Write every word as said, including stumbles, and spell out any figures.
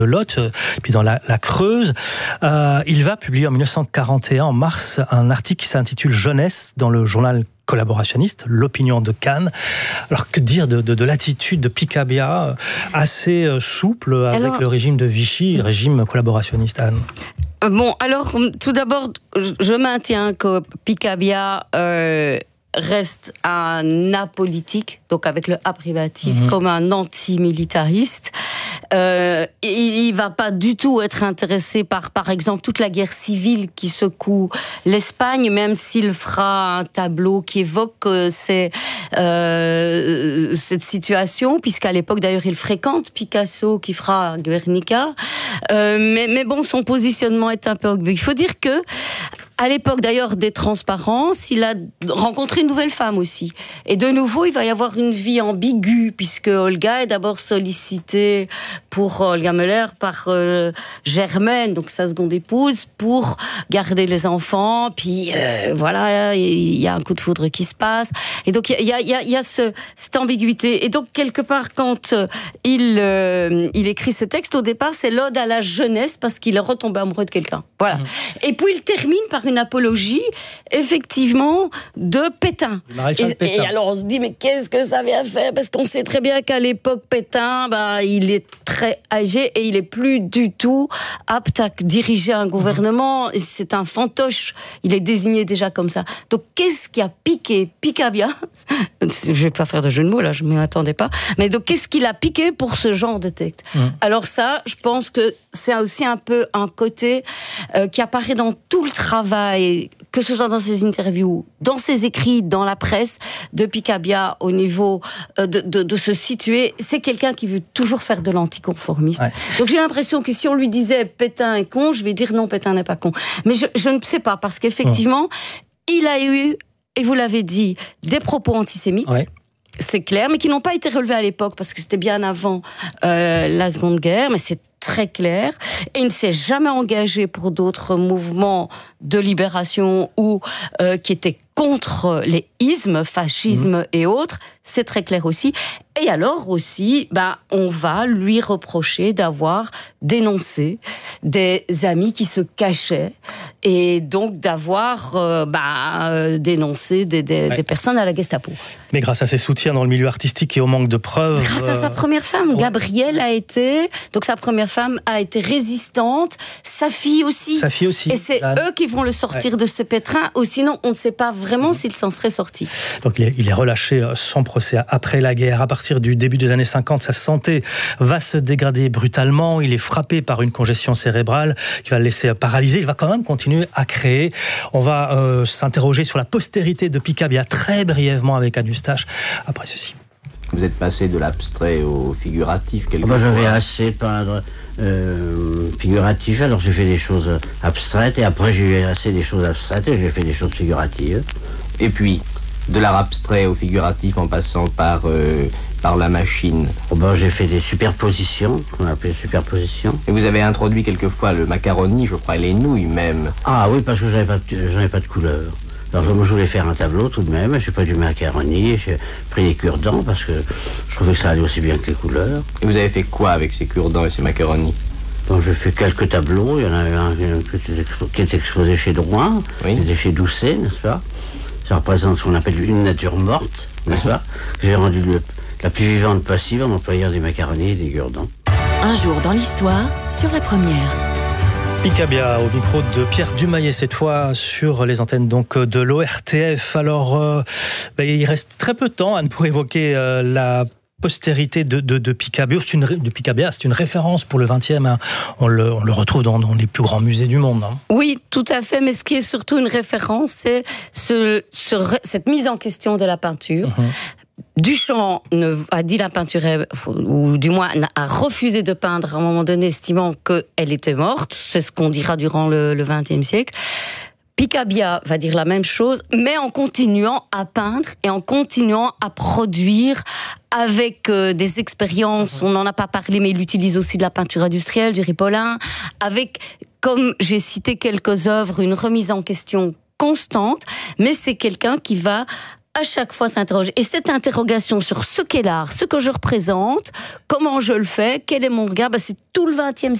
Lot, puis dans la, la Creuse. Euh, il va publier en mille neuf cent quarante et un, en mars, un article qui s'intitule « Jeunesse » dans le journal collaborationniste, l'Opinion de Cannes. Alors, que dire de, de, de l'attitude de Picabia, assez souple avec alors, le régime de Vichy, le régime collaborationniste, Anne? Bon, alors, tout d'abord, je maintiens que Picabia euh, reste un apolitique, donc avec le A privatif, mmh. comme un antimilitariste. Euh, il ne va pas du tout être intéressé par, par exemple, toute la guerre civile qui secoue l'Espagne, même s'il fera un tableau qui évoque euh, ces, euh, cette situation, puisqu'à l'époque, d'ailleurs, il fréquente Picasso, qui fera Guernica. Euh, mais, mais bon, son positionnement est un peu ambigu. Il faut dire que, à l'époque d'ailleurs des transparences, il a rencontré une nouvelle femme aussi. Et de nouveau, il va y avoir une vie ambiguë, puisque Olga est d'abord sollicitée pour Olga Müller par euh, Germaine, donc sa seconde épouse, pour garder les enfants. Puis euh, voilà, il y a un coup de foudre qui se passe. Et donc il y a, il y a, il y a ce, cette ambiguïté. Et donc quelque part, quand euh, il, euh, il écrit ce texte, au départ, c'est l'ode à la jeunesse, parce qu'il est retombé amoureux de quelqu'un. Voilà. Mmh. Et puis il termine par une apologie, effectivement, de Pétain. Et, Pétain. Et alors on se dit, mais qu'est-ce que ça vient faire? Parce qu'on sait très bien qu'à l'époque, Pétain, bah, il est très âgé et il est plus du tout apte à diriger un gouvernement. Mmh. C'est un fantoche. Il est désigné déjà comme ça. Donc qu'est-ce qui a piqué Picabia? Je vais pas faire de jeu de mots là, je m'y attendais pas. Mais donc qu'est-ce qu'il a piqué pour ce genre de texte? Mmh. Alors ça, je pense que c'est aussi un peu un côté euh, qui apparaît dans tout le travail, que ce soit dans ses interviews, dans ses écrits, dans la presse, de Picabia au niveau euh, de, de, de se situer. C'est quelqu'un qui veut toujours faire de l'anticonformiste. Ouais. Donc j'ai l'impression que si on lui disait Pétain est con, je vais dire non, Pétain n'est pas con. Mais je, je ne sais pas, parce qu'effectivement, mmh. il a eu, et vous l'avez dit, des propos antisémites. Ouais. C'est clair, mais qui n'ont pas été relevés à l'époque, parce que c'était bien avant euh, la Seconde Guerre, mais c'est très clair. Et il ne s'est jamais engagé pour d'autres mouvements de libération ou euh, qui étaient contre les ismes, fascisme mmh. et autres. C'est très clair aussi. Et alors aussi, bah, on va lui reprocher d'avoir dénoncé des amis qui se cachaient et donc d'avoir euh, bah, dénoncé des, des, ouais. des personnes à la Gestapo. Mais grâce à ses soutiens dans le milieu artistique et au manque de preuves... Grâce à sa première femme, Gabrielle a été... Donc sa première femme a été résistante, sa fille aussi. Sa fille aussi. Et c'est Jeanne. Eux qui vont le sortir ouais. de ce pétrin, ou sinon on ne sait pas vraiment mmh. s'il s'en serait sorti. Donc il est, il est relâché sans procès après la guerre. À partir du début des années cinquante, sa santé va se dégrader brutalement. Il est frappé par une congestion cérébrale qui va le laisser paralysé. Il va quand même continuer à créer. On va euh, s'interroger sur la postérité de Picabia très brièvement avec Anne Eustache après ceci. Vous êtes passé de l'abstrait au figuratif quelque Moi, chose. j'avais assez peindre euh, figuratif, alors j'ai fait des choses abstraites, et après j'ai eu assez des choses abstraites, et j'ai fait des choses figuratives. Et puis, de l'art abstrait au figuratif en passant par, euh, par la machine. Oh ben, j'ai fait des superpositions, on appelait superpositions. Et vous avez introduit quelquefois le macaroni, je crois, et les nouilles même. Ah oui, parce que j'avais pas, j'avais pas de couleur. Alors moi, je voulais faire un tableau tout de même, j'ai pas du macaroni, j'ai pris des cure-dents parce que je trouvais que ça allait aussi bien que les couleurs. Et vous avez fait quoi avec ces cure-dents et ces macaronis? Bon, j'ai fait quelques tableaux, il y en avait un qui était exposé chez Drouin, oui. C'était chez Doucet, n'est-ce pas? Ça représente ce qu'on appelle une nature morte, n'est-ce pas? J'ai rendu le, la plus vivante possible en employant des macaronis et des cure-dents. Un jour dans l'histoire, sur la première. Picabia au micro de Pierre Dumayet, cette fois sur les antennes donc de l'O R T F. Alors, euh, bah, il reste très peu de temps, Anne, pour évoquer euh, la postérité de, de, de Picabia. C'est une, de Picabia, c'est une référence pour le vingtième. Hein. On, le, on le retrouve dans, dans les plus grands musées du monde. Hein. Oui, tout à fait. Mais ce qui est surtout une référence, c'est ce, ce, cette mise en question de la peinture. Mmh. Duchamp a dit la peinture, est, ou du moins a refusé de peindre à un moment donné, estimant qu'elle était morte. C'est ce qu'on dira durant le vingtième siècle. Picabia va dire la même chose, mais en continuant à peindre et en continuant à produire avec euh, des expériences. On n'en a pas parlé, mais il utilise aussi de la peinture industrielle, du ripolin, avec, comme j'ai cité quelques œuvres, une remise en question constante, mais c'est quelqu'un qui va à chaque fois s'interroger. Et cette interrogation sur ce qu'est l'art, ce que je représente, comment je le fais, quel est mon regard, ben c'est tout le vingtième